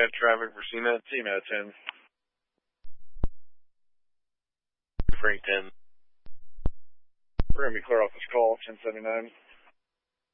Red traffic for CNET, CNET 10. Frank 10. We're going to be clear off this call, 1079.